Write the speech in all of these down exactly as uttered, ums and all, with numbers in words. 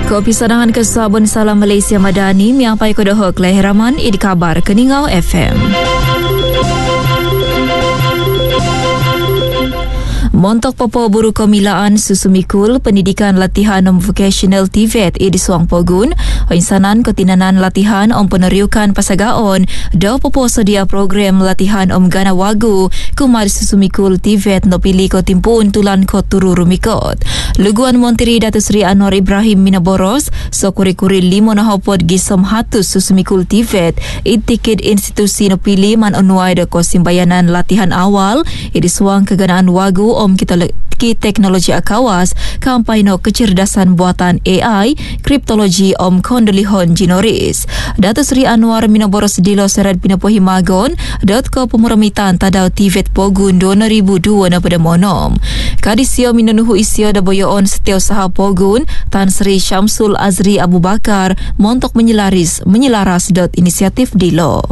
Kopi Sadangan ke Sabun Salam Malaysia Madani miampai ke dohor kelahiraman idi kabar Keningau F M. Montok Popo Buru Komilaan Susumikul Pendidikan Latihan Om Vocational T V E T Idi Suang Pogun Insanan Ketinanan Latihan Om Peneriukan Pasagaon Do Popo sedia program latihan Om Gana Wagu Kumar Susumikul T V E T Nopili Ko Timpun Tulan Ko Turu Rumikot Luguan Monteri Datuk Seri Anwar Ibrahim Minaboros So kuri-kuri limo nahopod Gisom Hatus Susumikul T V E T Itikid institusi Nopili Man onuai de Kosimbayanan Latihan Awal Idi Suang Keganaan Wagu Om kita ki teknologi akawas kampai no kecerdasan buatan A I kriptologi Om Kondelihon Jinoris Datuk Seri Anwar Minaboros Dilo Serat Pinapohi Magon dot ko pemuramitan tadau T V E T Pogun dua ribu dua na pada monom kadisio minanuhu isio da boyoon setiausaha Pogun Tan Sri Syamsul Azri Abu Bakar montok menyelaris menyelaras dot inisiatif Dilo.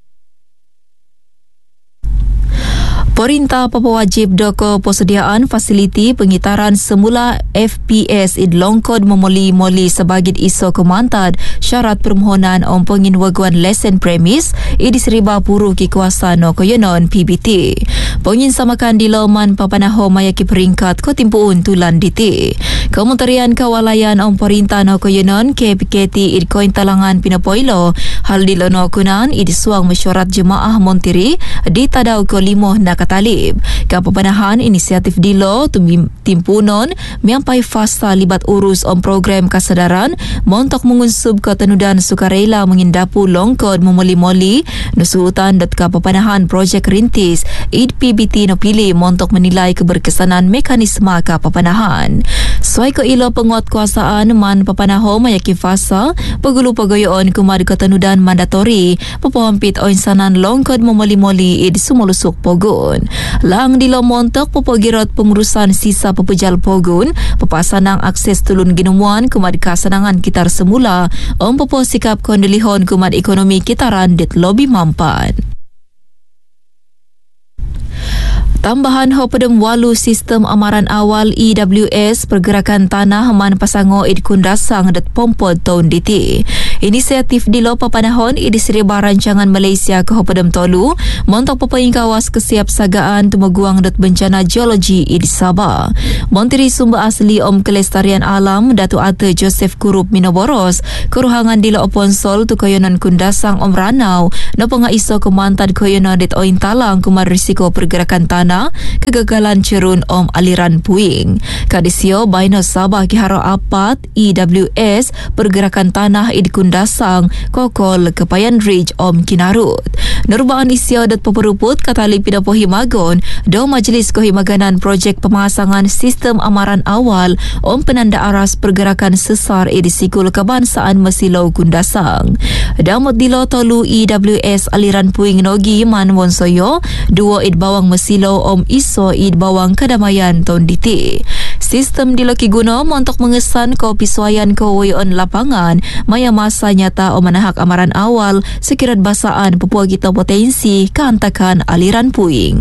Perintah Papua wajib doko persediaan fasiliti pengitaran semula F P S id longkod memoli-moli sebagai iso kemantad syarat permohonan om penginwaguan lesen premis id seriba puru ki kuasa no koyonon P B T. Pengin samakan di loman papanaho mayaki peringkat ko timpuun tulan D T. Kementerian Kewalayan om perintah no koyonon K P K T id koin talangan pinapoilo hal di lono kunan id suang mesyuarat jemaah Montiri di tadau ko limo nak talib. Kapapanahan inisiatif Dilo timpunon miampai fasa libat urus om program kasadaran montok mengunsub ketenudan sukarela mengindapu longkod memoli-moli nusuhutan dat kapapanahan projek rintis id P B T no pilih montok menilai keberkesanan mekanisme kapapanahan. Suai ke ilo penguat kuasaan man papanaho mayaki fasa pegulu pegoyoon kumad ketenudan mandatori pepohampit o insanan longkod memoli-moli id sumulusuk Pogun. Lang dilo montok popogirot pengurusan sisa pepejal Pogun pepasanang akses tulun ginumuan kumad kasanangan kitar semula om popo sikap kondelihon kumad ekonomi kitaran dit lobi mampan. Tambahan Hopedem Walu Sistem Amaran Awal E W S Pergerakan Tanah Man Pasango id Kundasang dat Pompod tahun D T. Inisiatif Dilo papanahon id seriba rancangan Malaysia ke Hopedem Tolu montok pepaing kawas kesiapsagaan tumaguang dat bencana geologi id Sabah. Menteri Sumber Asli Om Kelestarian Alam Datuk Ate Joseph Kurup Minaboros keruhangan Dilo oponsol tu koyonan Kundasang Om Ranau na pengaiso kemantad koyonan dit oin talang kumar risiko pergerakan tanah kegagalan cerun om aliran puing. Kadisio Baino Sabah kiharo apat E W S pergerakan tanah id Kundasang kokol kepayan Ridge om Kinarut. Nerbaan isio dat peperuput katali pidapohi magon do majlis kohimaganan projek pemasangan sistem amaran awal om penanda aras pergerakan sesar id sikul kebangsaan Mesilau Kundasang. Damot Dilo Tolu E W S aliran puing nogi man wonsoyo dua id bawang Mesilau om iso id bawang kedamaian tahun D T. Sistem diloki guna untuk mengesan ko pisuayan ko wayon lapangan maya masa nyata o manahak amaran awal sekirat basaan Papua kita potensi keantakan aliran puing.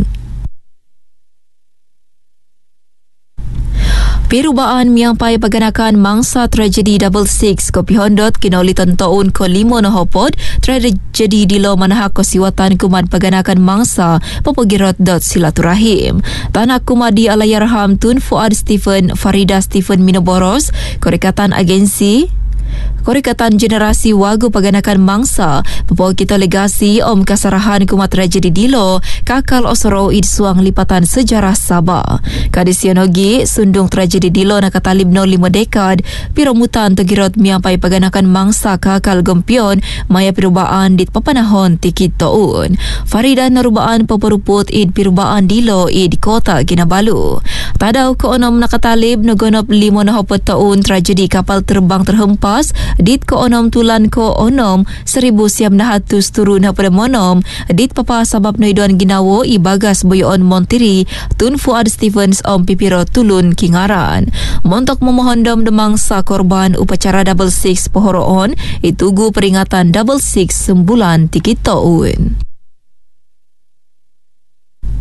Perubaan miampai paganakan mangsa tragedi Double Six Kopi Hondot kinaulitan taun ko limo na hopod tragedi dilo manahak ko siwatan kumad paganakan mangsa papagirot dot silaturahim. Tanak kumadi alayarham Tun Fuad Stephen Farida Stephen Minaboros Korikatan Agensi Korikatan Generasi Wagu Paganakan Mangsa Papua kita legasi om kasarahan kumat tragedi Dilo kakal osoro id suang lipatan sejarah Sabah. Kadisionogi sundung tragedi Dilo na katalib no lima dekad piromutan tegirot miampai paganakan mangsa kakal gempion maya pirubaan dit papanahon tikit toun. Farida narubaan paparuput id pirubaan Dilo id kota Kinabalu. Tadau ke onom nakatalib nagonop lima na hopot taun tragedi kapal terbang terhempas dit ko onom tulan ko onom seribu siam nahatus turun pada monom dit papa sabab noiduan ginawo ibagas boyoon Montiri Tun Fuad Stevens om pipiro tulun kingaran montok memohondom demangsa korban upacara Double Six pohoroon itugu peringatan Double Six sembulan tikit taun.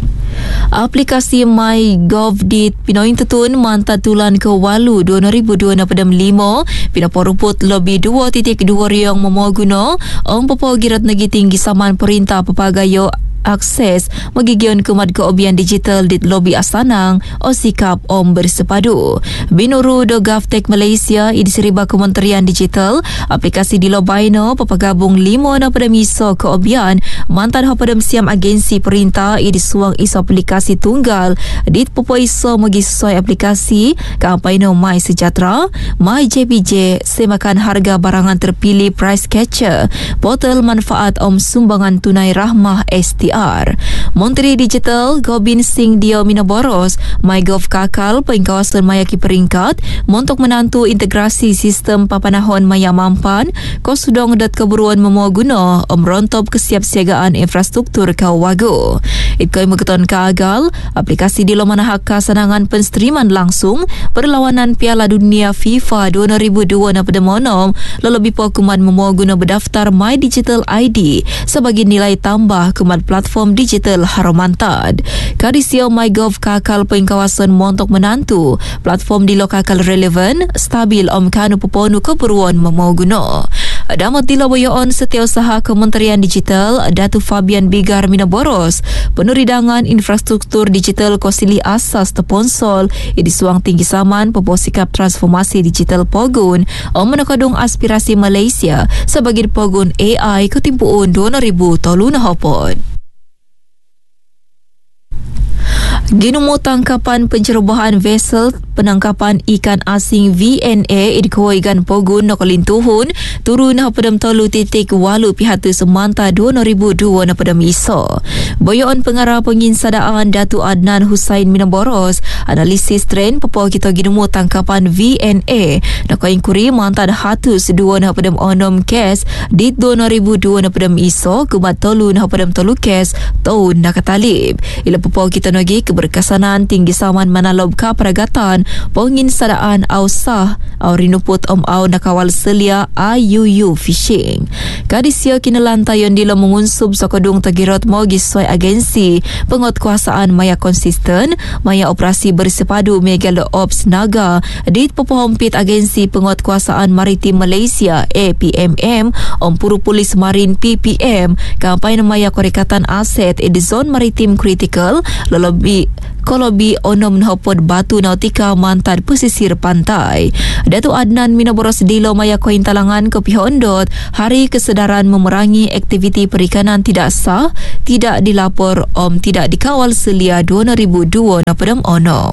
Aplikasi MyGovDit Pinoin Tutun mantad tulan ke Walu dua ribu dua puluh lima Pina poruput lebih dua titik dua riang memoh guna Om Popo Girat Negeri Tinggi Saman Perintah Papagayo akses magigion kemat keobian digital di lobi Asanang o sikap om bersepadu. Binuru do Gavtek Malaysia i diseriba Kementerian Digital aplikasi di lobaino papagabung limo na pada miso keobian mantan hopadam siam agensi perintah i disuang iso aplikasi tunggal dit popo iso magi sesuai aplikasi kampaino My Sejahtera, My J P J semakan harga barangan terpilih price catcher, portal manfaat om sumbangan tunai rahmah S T R. Menteri Digital Gobind Singh Dio Minaboros MyGov kakal pengkawasan mayaki peringkat montok menantu integrasi sistem papanahon maya mampan ko sudong dat keburuan memoh guna om rontop kesiapsiagaan infrastruktur kau wago. Itkoi megeton kagal aplikasi di lo manahak kasanangan penstriman langsung perlawanan Piala Dunia FIFA dua ribu dua pada monom lelebih pokuman memoh guna berdaftar My Digital I D sebagai nilai tambah kumat platform digital Haromantad. Kadisio MyGov kakal pengkawasan montok menantu platform di lo kakal relevan stabil om kanu peponu keperluan memoh guna. Damat dilawayoon Setiausaha Kementerian Digital Datu Fabian Bigar Minaboros penuridangan infrastruktur digital kosili asas teponsol di suang tinggi saman peposikap transformasi digital Pogun om menekadung aspirasi Malaysia sebagai Pogun A I ketimpuun dua ribu toluna hopon. Ginumu tangkapan pencerobohan vessel penangkapan ikan asing V N A di Kuaigan Pogun Nokolintuhun turun hapadam tolu titik walu pihatu semanta dua ribu dua napadam iso. Boyoan pengarah penginsadaan Datu Adnan Hussain Minaboros analisis tren pepo kita ginumu tangkapan V N A nakoin kuri mantan hatus dua napadam onom kes di dua ribu dua napadam iso kumat tolu napadam tolu kes tahun nakatalib. Ila pepo kita nagi keberkesanan tinggi saman manalob ka peragatan penginsadaan au sah au rinuput om au nakawal selia I U U fishing. Kadisio kinalantayon dilo mengunsub sokodung tagirot mogi soy agensi pengot kuasaan maya konsisten maya operasi bersepadu Megalo Ops Naga dit pepohompit agensi pengot kuasaan maritim Malaysia A P M M om puru polis marin P P M kampanye maya korekatan aset di zon maritim kritikal lolobi Kolobi onom hopod batu nautika mantan pesisir pantai. Datu Adnan Minaboros dilo maya koin talangan ke Pihondot hari kesedaran memerangi aktiviti perikanan tidak sah tidak dilapor om tidak dikawal selia dua ribu dua napadam onom.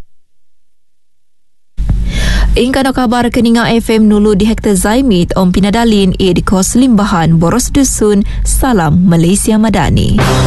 Ingkano kabar keninga F M nulu di Hektar Zaimit om pinadalin e di kos limbahan boros dusun salam Malaysia Madani.